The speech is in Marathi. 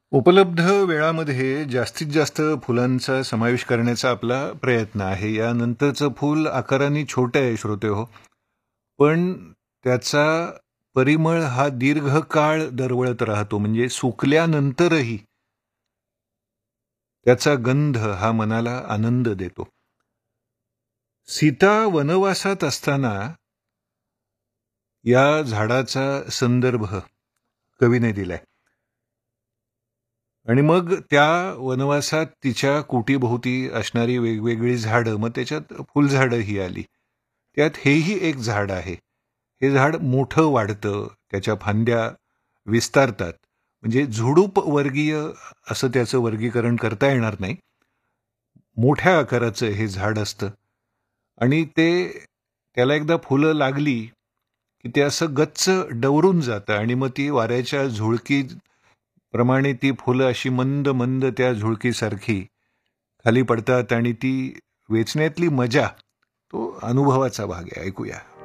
उपलब्ध वेळामध्ये जास्तीत जास्त फुलांचा समावेश करण्याचा आपला प्रयत्न आहे. यानंतरचं फूल आकाराने छोटं आहे श्रोते हो, पण त्याचा परिमळ हा दीर्घकाळ दरवळत राहतो. म्हणजे सुकल्यानंतरही त्याचा गंध हा मनाला आनंद देतो. सीता वनवासात असताना या झाडाचा संदर्भ कवीने दिलाय. आणि मग त्या वनवासात तिच्या कुटीभोवती असणारी वेगवेगळी झाडं, मग त्याच्यात फुलझाडं ही आली. त्यात हेही एक झाड आहे. हे झाड मोठं वाढतं, त्याच्या फांद्या विस्तारतात. म्हणजे झुडूप वर्गीय असं त्याचं वर्गीकरण करता येणार नाही. मोठ्या आकाराचं हे झाड असतं आणि त्याला एकदा फुलं लागली की ते असं गच्च डवरून जातं आणि मग ती वाऱ्याच्या झुळकी प्रमाणे ती फुलं अशी मंद मंद त्या झुळकीसारखी खाली पडतात आणि ती वेचण्यातली मजा तो अनुभवाचा भाग आहे. ऐकूया.